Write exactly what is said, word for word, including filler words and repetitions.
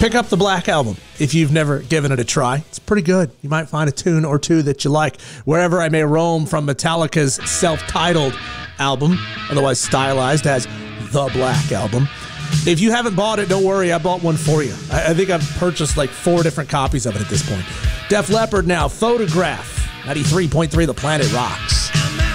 Pick up the Black Album if you've never given it a try. It's pretty good. You might find a tune or two that you like. Wherever I May Roam from Metallica's self-titled album, otherwise stylized as the Black Album. If you haven't bought it, don't worry. I bought one for you. I, I think I've purchased like four different copies of it at this point. Def Leppard now, Photograph. ninety-three point three The Planet Rocks.